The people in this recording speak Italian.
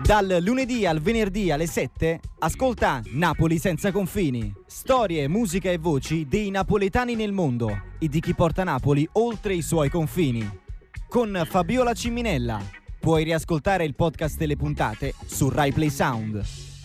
Dal lunedì al venerdì alle 7 ascolta Napoli senza confini. Storie, musica e voci dei napoletani nel mondo e di chi porta Napoli oltre i suoi confini. Con Fabiola Ciminella. Puoi riascoltare il podcast delle puntate su Rai Play Sound.